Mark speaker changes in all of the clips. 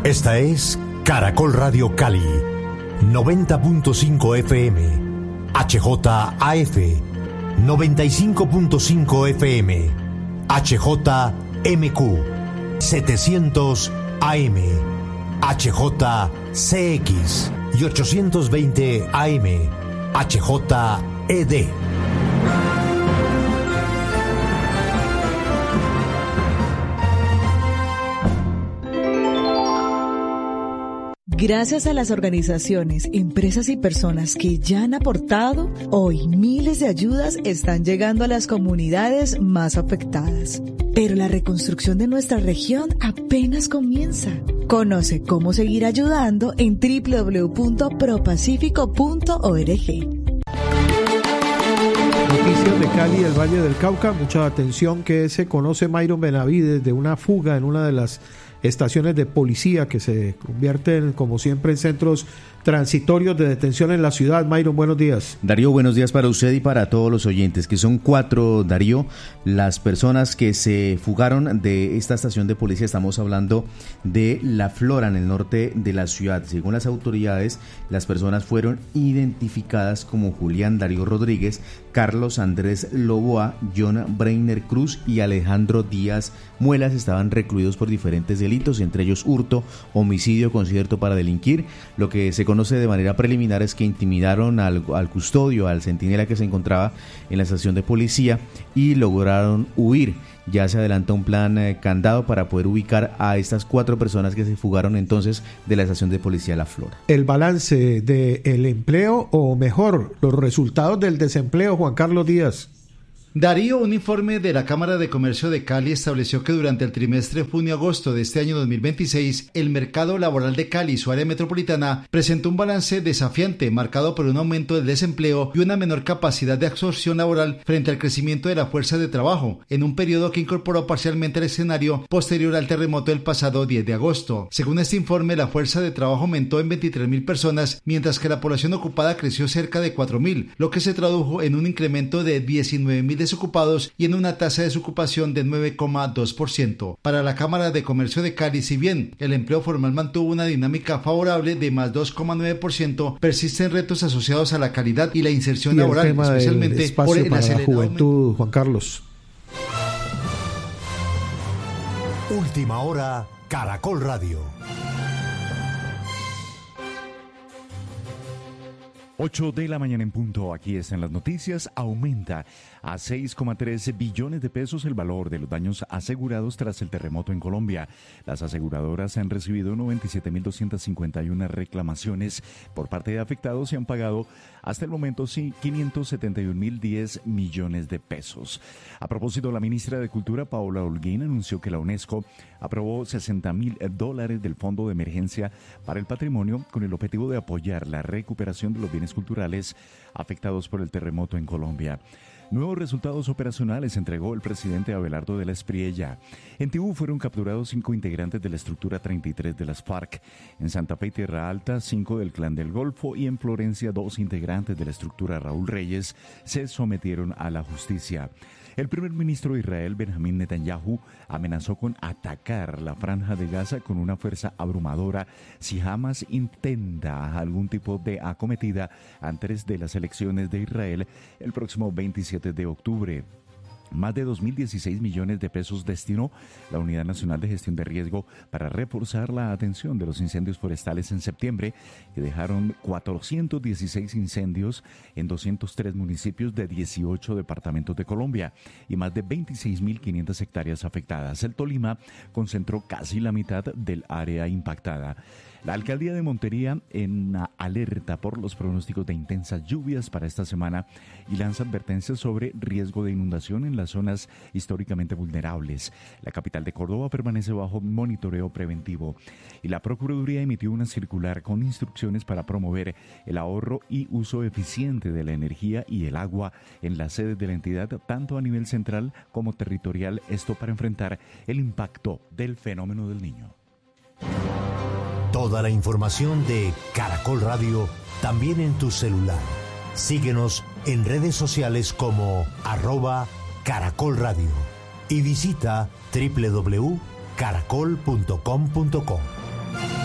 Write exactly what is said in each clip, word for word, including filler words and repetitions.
Speaker 1: Esta es Caracol Radio Cali, noventa punto cinco F M, H J A F, noventa y cinco punto cinco F M, H J M Q, setecientos A M, H J C X y ochocientos veinte A M, H J E D.
Speaker 2: Gracias a las organizaciones, empresas y personas que ya han aportado, hoy miles de ayudas están llegando a las comunidades más afectadas. Pero la reconstrucción de nuestra región apenas comienza. Conoce cómo seguir ayudando en doble u doble u doble u punto propacífico punto org.
Speaker 3: Noticias de Cali y el Valle del Cauca. Mucha atención, que se conoce Myron Benavides de una fuga en una de las estaciones de policía que se convierten, como siempre, en centros transitorios de detención en la ciudad. Myron, buenos días.
Speaker 4: Darío, buenos días para usted y para todos los oyentes, que son cuatro, Darío, las personas que se fugaron de esta estación de policía. Estamos hablando de La Flora, en el norte de la ciudad. Según las autoridades, las personas fueron identificadas como Julián Darío Rodríguez, Carlos Andrés Loboa, John Breiner Cruz y Alejandro Díaz Muelas. Estaban recluidos por diferentes delitos, entre ellos hurto, homicidio, concierto para delinquir. Lo que se conoce de manera preliminar es que intimidaron al, al custodio, al centinela que se encontraba en la estación de policía, y lograron huir. Ya se adelanta un plan eh, candado para poder ubicar a estas cuatro personas que se fugaron entonces de la estación de policía La Flora.
Speaker 3: El balance del empleo, o mejor, los resultados del desempleo, Juan Carlos Díaz.
Speaker 5: Darío, un informe de la Cámara de Comercio de Cali estableció que durante el trimestre junio-agosto de este año dos mil veintiséis, el mercado laboral de Cali y su área metropolitana presentó un balance desafiante, marcado por un aumento del desempleo y una menor capacidad de absorción laboral frente al crecimiento de la fuerza de trabajo, en un periodo que incorporó parcialmente el escenario posterior al terremoto del pasado diez de agosto. Según este informe, la fuerza de trabajo aumentó en veintitrés mil personas, mientras que la población ocupada creció cerca de cuatro mil, lo que se tradujo en un incremento de diecinueve mil desocupados y en una tasa de desocupación de nueve coma dos por ciento. Para la Cámara de Comercio de Cali, si bien el empleo formal mantuvo una dinámica favorable de más dos coma nueve por ciento, persisten retos asociados a la calidad y la inserción
Speaker 3: y el
Speaker 5: laboral,
Speaker 3: tema
Speaker 5: especialmente
Speaker 3: espacio
Speaker 5: por el
Speaker 3: para la
Speaker 5: acelerado
Speaker 3: juventud, Juan Carlos.
Speaker 1: Última hora, Caracol Radio.
Speaker 6: ocho de la mañana en punto. Aquí están las noticias. Aumenta a seis coma tres billones de pesos el valor de los daños asegurados tras el terremoto en Colombia. Las aseguradoras han recibido noventa y siete mil doscientas cincuenta y una reclamaciones por parte de afectados y han pagado hasta el momento quinientos setenta y un mil diez millones de pesos. A propósito, la ministra de Cultura, Paola Holguín, anunció que la UNESCO aprobó sesenta mil dólares del Fondo de Emergencia para el Patrimonio con el objetivo de apoyar la recuperación de los bienes culturales afectados por el terremoto en Colombia. Nuevos resultados operacionales entregó el presidente Abelardo de la Espriella. En Tibú fueron capturados cinco integrantes de la estructura treinta y tres de las FARC. En Santa Fe y Tierra Alta, cinco del Clan del Golfo, y en Florencia, dos integrantes de la estructura Raúl Reyes se sometieron a la justicia. El primer ministro de Israel, Benjamín Netanyahu, amenazó con atacar la franja de Gaza con una fuerza abrumadora si Hamas intenta algún tipo de acometida antes de las elecciones de Israel el próximo veintisiete de octubre. Más de dos mil dieciséis millones de pesos destinó la Unidad Nacional de Gestión de Riesgo para reforzar la atención de los incendios forestales en septiembre, que dejaron cuatrocientos dieciséis incendios en doscientos tres municipios de dieciocho departamentos de Colombia y más de veintiséis mil quinientas hectáreas afectadas. El Tolima concentró casi la mitad del área impactada. La alcaldía de Montería en alerta por los pronósticos de intensas lluvias para esta semana y lanza advertencias sobre riesgo de inundación en las zonas históricamente vulnerables. La capital de Córdoba permanece bajo monitoreo preventivo y la Procuraduría emitió una circular con instrucciones para promover el ahorro y uso eficiente de la energía y el agua en las sedes de la entidad, tanto a nivel central como territorial, esto para enfrentar el impacto del fenómeno del Niño.
Speaker 1: Toda la información de Caracol Radio también en tu celular. Síguenos en redes sociales como arroba Caracol Radio y visita doble u doble u doble u punto caracol punto com punto co.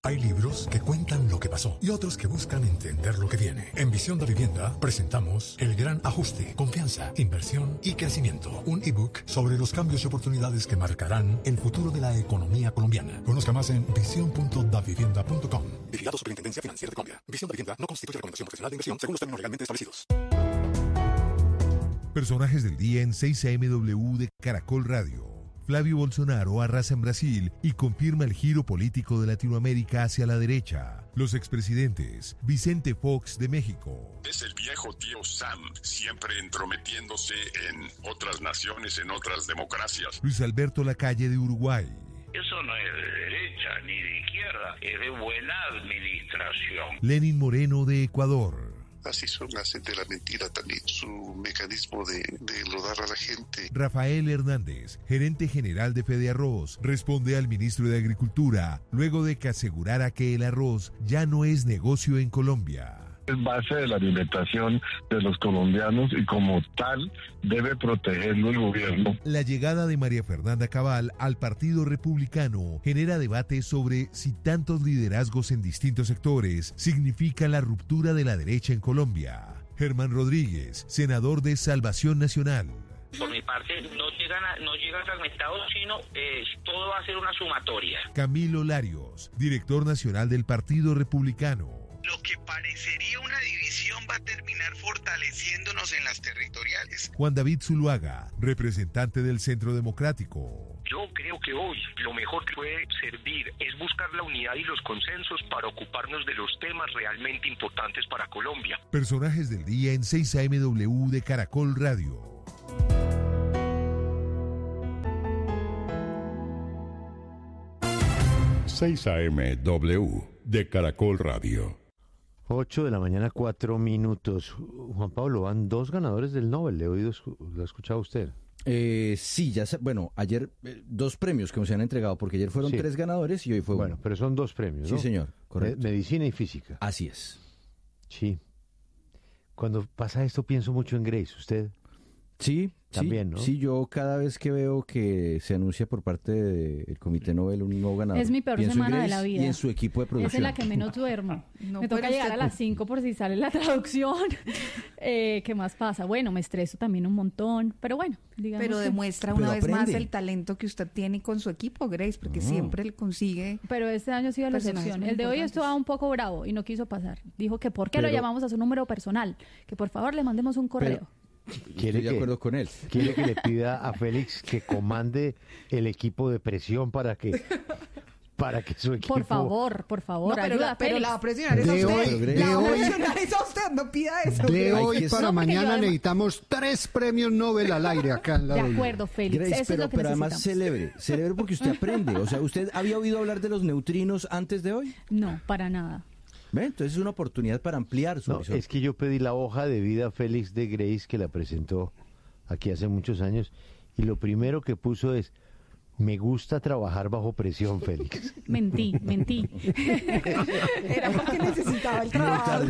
Speaker 7: Hay libros que cuentan lo que pasó y otros que buscan entender lo que viene. En Visión de Vivienda presentamos El Gran Ajuste, Confianza, Inversión y Crecimiento. Un ebook sobre los cambios y oportunidades que marcarán el futuro de la economía colombiana. Conozca más en visión punto davivienda punto com. Vigilado Superintendencia Financiera de Colombia. Visión de Vivienda no constituye recomendación profesional de inversión según los términos legalmente establecidos.
Speaker 8: Personajes del día en seis A M W de Caracol Radio. Flavio Bolsonaro arrasa en Brasil y confirma el giro político de Latinoamérica hacia la derecha. Los expresidentes, Vicente Fox de México.
Speaker 9: Es el viejo tío Sam, siempre entrometiéndose en otras naciones, en otras democracias.
Speaker 8: Luis Alberto Lacalle de Uruguay.
Speaker 10: Eso no es de derecha ni de izquierda, es de buena administración.
Speaker 8: Lenín Moreno de Ecuador.
Speaker 11: Así son, hacen de la mentira también su mecanismo de, de enlodar a la gente.
Speaker 8: Rafael Hernández, gerente general de Fede Arroz, responde al ministro de Agricultura luego de que asegurara que el arroz ya no es negocio en Colombia.
Speaker 12: Es base de la alimentación de los colombianos y como tal debe protegerlo el gobierno.
Speaker 8: La llegada de María Fernanda Cabal al Partido Republicano genera debate sobre si tantos liderazgos en distintos sectores significa la ruptura de la derecha en Colombia. Germán Rodríguez, senador de Salvación Nacional.
Speaker 10: Por mi parte, no llegan a, no llegan fragmentados, sino eh, todo va a ser una sumatoria.
Speaker 8: Camilo Larios, director nacional del Partido Republicano.
Speaker 13: Lo que parecería una división va a terminar fortaleciéndonos en las territoriales.
Speaker 8: Juan David Zuluaga, representante del Centro Democrático.
Speaker 14: Yo creo que hoy lo mejor que puede servir es buscar la unidad y los consensos para ocuparnos de los temas realmente importantes para Colombia.
Speaker 8: Personajes del día en seis A M W de Caracol Radio.
Speaker 15: seis A M W de Caracol Radio.
Speaker 16: ocho de la mañana, cuatro minutos. Juan Pablo, van dos ganadores del Nobel. ¿Le he oído, lo ha escuchado usted?
Speaker 17: Eh, sí, ya sé, bueno, ayer eh, dos premios que se han entregado, porque ayer fueron sí. tres ganadores y hoy fue
Speaker 16: bueno,
Speaker 17: uno.
Speaker 16: Pero son dos premios, ¿no?
Speaker 17: Sí, señor, correcto.
Speaker 16: Medicina y física.
Speaker 17: Así es.
Speaker 16: Sí. Cuando pasa esto pienso mucho en Grace, ¿usted?
Speaker 17: Sí,
Speaker 16: también,
Speaker 17: sí,
Speaker 16: ¿no?
Speaker 17: Sí, yo cada vez que veo que se anuncia por parte del Comité Nobel un nuevo ganador,
Speaker 18: es mi peor semana de la vida.
Speaker 17: Y en su equipo de producción.
Speaker 18: Esa es la que menos duermo. No, me toca llegar a las cinco por si sale la traducción. eh, ¿Qué más pasa? Bueno, me estreso también un montón, pero bueno, digamos.
Speaker 19: Pero demuestra
Speaker 17: que...
Speaker 19: una
Speaker 17: pero
Speaker 19: vez
Speaker 17: aprende.
Speaker 19: más el talento que usted tiene con su equipo, Grace, porque no. siempre le consigue.
Speaker 18: Pero este año ha sido la excepción. El de hoy estaba un poco bravo y no quiso pasar. Dijo que por qué pero... lo llamamos a su número personal, que por favor le mandemos un correo.
Speaker 17: Pero...
Speaker 16: Quiere
Speaker 17: Estoy de acuerdo
Speaker 16: que,
Speaker 17: con él.
Speaker 16: Quiere que le pida a Félix que comande el equipo de presión para que para que su equipo...
Speaker 18: Por favor, por favor,
Speaker 19: no, pero,
Speaker 18: ayuda,
Speaker 19: la, pero la va a presionar
Speaker 16: de
Speaker 19: es a usted.
Speaker 16: Hoy,
Speaker 19: la
Speaker 16: va
Speaker 19: a presionar es a usted, no pida eso.
Speaker 16: De
Speaker 19: Grace.
Speaker 16: hoy para
Speaker 18: no,
Speaker 16: mañana
Speaker 18: además...
Speaker 16: necesitamos tres premios Nobel al aire acá en la
Speaker 18: De
Speaker 16: W.
Speaker 18: acuerdo, Félix,
Speaker 17: Grace,
Speaker 18: eso
Speaker 17: pero,
Speaker 18: es lo que
Speaker 17: pero además
Speaker 18: necesitamos.
Speaker 17: celebre, celebre porque usted aprende. O sea, ¿usted había oído hablar de los neutrinos antes de hoy?
Speaker 18: No, para nada.
Speaker 17: ¿Ve? Entonces es una oportunidad para ampliar su
Speaker 16: no,
Speaker 17: visión.
Speaker 16: Es que yo pedí la hoja de vida Félix de Grace que la presentó aquí hace muchos años, y lo primero que puso es: me gusta trabajar bajo presión, Félix.
Speaker 18: Mentí, mentí.
Speaker 19: Era porque necesitaba el trabajo.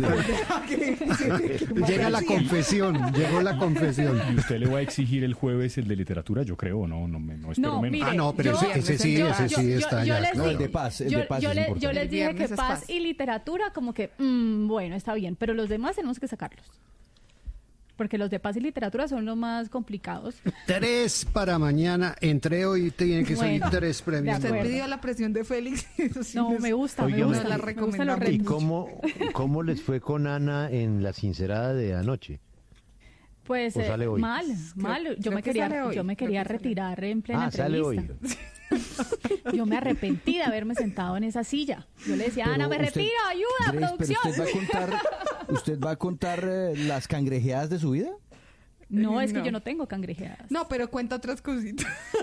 Speaker 16: Llega la confesión, llegó la confesión.
Speaker 20: ¿Y usted le va a exigir el jueves el de literatura? Yo creo, no, no, me, no espero
Speaker 18: no,
Speaker 20: menos.
Speaker 18: Mire,
Speaker 16: ah, no, pero
Speaker 18: yo,
Speaker 16: ese, ese sí,
Speaker 18: yo,
Speaker 16: ese
Speaker 18: yo,
Speaker 16: sí
Speaker 18: yo,
Speaker 16: está
Speaker 18: yo
Speaker 16: ya.
Speaker 18: les
Speaker 17: No,
Speaker 18: digo,
Speaker 17: el de paz, el
Speaker 18: yo,
Speaker 17: de paz
Speaker 18: yo,
Speaker 17: es
Speaker 18: le,
Speaker 17: importante.
Speaker 18: yo les dije que
Speaker 19: paz,
Speaker 18: paz y literatura como que, mmm, bueno, está bien, pero los demás tenemos que sacarlos. Porque los de paz y literatura son los más complicados.
Speaker 16: Tres para mañana. Entre hoy tienen que salir
Speaker 18: bueno,
Speaker 16: tres premios.
Speaker 19: Usted pidió la presión de Félix. Eso sí
Speaker 18: no,
Speaker 19: les...
Speaker 18: me gusta,
Speaker 16: Oiga,
Speaker 18: me gusta.
Speaker 19: la
Speaker 18: me gustan los
Speaker 16: ¿Y
Speaker 18: ritmos.
Speaker 16: cómo, cómo les fue con Ana en la sincerada de anoche?
Speaker 18: Pues
Speaker 16: ¿O sale
Speaker 18: eh,
Speaker 16: hoy?
Speaker 18: mal, mal. Yo
Speaker 19: creo
Speaker 18: me
Speaker 19: que sale
Speaker 18: quería,
Speaker 19: hoy,
Speaker 18: yo me quería
Speaker 19: creo que
Speaker 18: retirar en plena
Speaker 16: Ah, sale hoy.
Speaker 18: entrevista. Yo me arrepentí de haberme sentado en esa silla. Yo le decía,
Speaker 17: Pero
Speaker 18: Ana, me
Speaker 17: usted-
Speaker 18: retiro, ayuda,
Speaker 17: Grace,
Speaker 18: producción.
Speaker 17: pero usted va a contar, ¿usted va a contar eh, las cangrejeadas de su vida?
Speaker 18: No, es que
Speaker 19: No.
Speaker 18: yo no tengo cangrejeadas.
Speaker 19: No, pero cuenta otras cositas.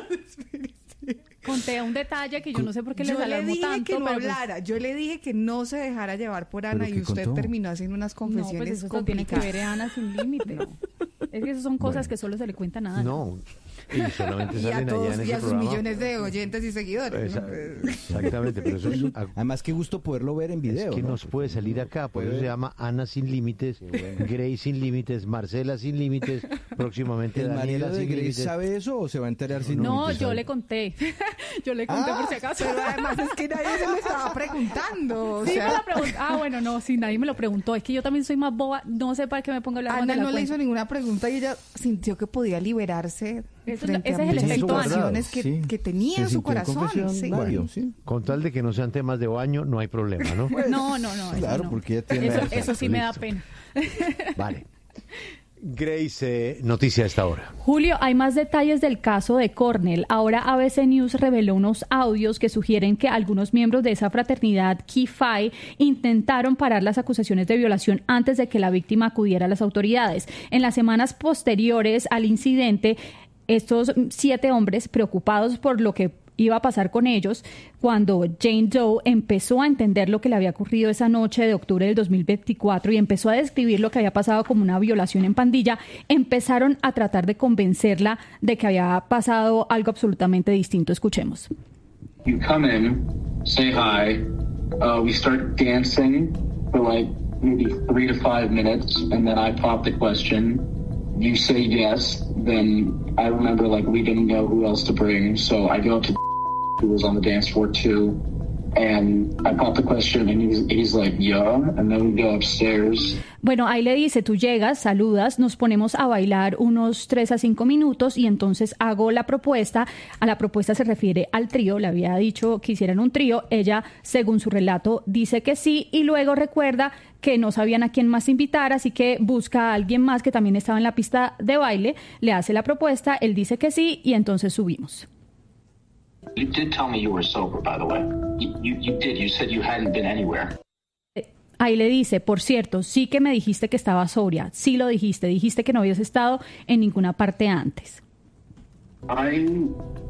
Speaker 18: Conté un detalle que yo no sé por qué les
Speaker 19: Yo le
Speaker 18: alarmó
Speaker 19: dije
Speaker 18: tanto.
Speaker 19: que no
Speaker 18: pero pues-
Speaker 19: hablara, yo le dije que no se dejara llevar por Ana
Speaker 17: ¿Pero
Speaker 19: y
Speaker 17: qué
Speaker 19: usted
Speaker 17: contó?
Speaker 19: terminó haciendo unas
Speaker 18: No,
Speaker 19: confesiones
Speaker 18: pues eso no tiene que
Speaker 19: complicadas.
Speaker 18: ver Ana sin límite. Es que eso son cosas
Speaker 16: Bueno.
Speaker 18: que solo se le cuentan a Ana.
Speaker 16: No, Y solamente
Speaker 19: y
Speaker 16: salen
Speaker 19: a todos
Speaker 16: allá en ese
Speaker 19: y a sus
Speaker 16: programa.
Speaker 19: millones de oyentes y seguidores.
Speaker 16: Esa, exactamente, pero eso es,
Speaker 17: además qué gusto poderlo ver en video.
Speaker 16: Es que
Speaker 17: ¿no?
Speaker 16: nos puede salir acá, por eso se llama Ana sin límites, Grace sin límites, Marcela sin límites, próximamente
Speaker 17: ¿El
Speaker 16: Daniela
Speaker 17: marido de
Speaker 16: sin
Speaker 17: Grace
Speaker 16: límites.
Speaker 17: sabe eso o se va a enterar sin
Speaker 18: No,
Speaker 17: límites?
Speaker 18: yo le conté. Yo le conté
Speaker 19: Ah,
Speaker 18: por si acaso.
Speaker 19: pero además es que nadie se me estaba preguntando. O
Speaker 18: Sí,
Speaker 19: sea,
Speaker 18: me la preguntó. Ah, bueno, no, sí, nadie me lo preguntó. Es que yo también soy más boba. No sé para qué me pongo a hablar
Speaker 19: Ana
Speaker 18: más de la
Speaker 19: no le
Speaker 18: cuenta.
Speaker 19: hizo ninguna pregunta y ella sintió que podía liberarse
Speaker 18: Eso-
Speaker 19: frente
Speaker 18: ese
Speaker 19: a
Speaker 18: es el
Speaker 19: muchas
Speaker 18: efecto Ana.
Speaker 19: situaciones que,
Speaker 16: Sí.
Speaker 19: que tenía
Speaker 16: Se
Speaker 19: en su
Speaker 16: sintió en
Speaker 19: corazón.
Speaker 16: confesión,
Speaker 19: Sí.
Speaker 16: Mario, con tal de que no sean temas de baño, no hay problema, ¿no?
Speaker 18: No, no, no. eso
Speaker 16: Claro,
Speaker 18: no.
Speaker 16: porque ella tiene-
Speaker 18: Eso,
Speaker 16: Perfecto,
Speaker 18: eso sí me da
Speaker 16: listo.
Speaker 18: pena.
Speaker 16: Vale. Grace, eh, noticia a esta hora.
Speaker 18: Julio, hay más detalles del caso de Cornell. Ahora A B C News reveló unos audios que sugieren que algunos miembros de esa fraternidad Chi Phi intentaron parar las acusaciones de violación antes de que la víctima acudiera a las autoridades. En las semanas posteriores al incidente, estos siete hombres, preocupados por lo que iba a pasar con ellos, cuando Jane Doe empezó a entender lo que le había ocurrido esa noche de octubre del dos mil veinticuatro y empezó a describir lo que había pasado como una violación en pandilla, empezaron a tratar de convencerla de que había pasado algo absolutamente distinto. Escuchemos.
Speaker 21: You come in, say hi, uh, we start dancing for like maybe three to five minutes, and then I pop the question. You say yes, then I remember like we didn't know who else to bring, so I go up to who was on the dance floor too, and I pop the question, and he's, he's like, yeah, and then we go upstairs.
Speaker 18: Bueno, ahí le dice, tú llegas, saludas, nos ponemos a bailar unos tres a cinco minutos y entonces hago la propuesta. A la propuesta se refiere al trío, le había dicho que hicieran un trío. Ella, según su relato, dice que sí y luego recuerda que no sabían a quién más invitar, así que busca a alguien más que también estaba en la pista de baile, le hace la propuesta, él dice que sí y entonces subimos.
Speaker 21: You did tell me you were sober, by the way. You, you, you did. You said you hadn't been anywhere.
Speaker 18: Ahí le dice, por cierto, sí que me dijiste que estaba sobria, sí lo dijiste, dijiste que no habías estado en ninguna parte antes.
Speaker 21: I